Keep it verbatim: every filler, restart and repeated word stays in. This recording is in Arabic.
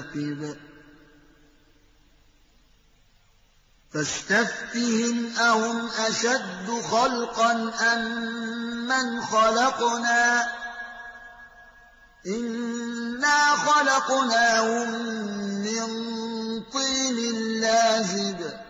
فارتب فاستفتهم أهم أشد خلقا أم من خلقنا إنا خلقناهم من طين لازب